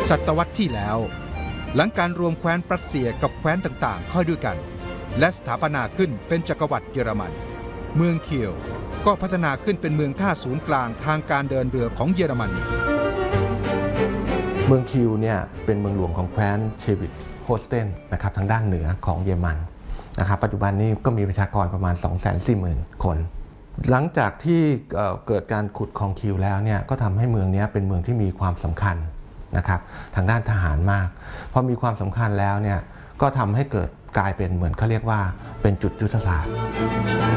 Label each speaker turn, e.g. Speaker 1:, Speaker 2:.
Speaker 1: ศตวรรษที่แล้วหลังการรวมแคว้นปรัสเซียกับแคว้นต่างๆเข้าด้วยกันและสถาปนาขึ้นเป็นจักรวรรดิเยอรมันเมืองเคียวก็พัฒนาขึ้นเป็นเมืองท่าศูนย์กลางทางการเดินเรือของเยอรมนี
Speaker 2: เมืองคิวเนี่ยเป็นเมืองหลวงของแคว้นเชวิกโฮสเทนนะครับทางด้านเหนือของเยอรมันนะครับปัจจุบันนี้ก็มีประชากรประมาณ 240,000 คนหลังจากที่เกิดการขุดคลองคิวแล้วเนี่ยก็ทำให้เมืองนี้เป็นเมืองที่มีความสำคัญนะครับทางด้านทหารมากพอมีความสำคัญแล้วเนี่ยก็ทำให้เกิดกลายเป็นเหมือนเขาเรียกว่าเป็นจุดยุทธศาสตร์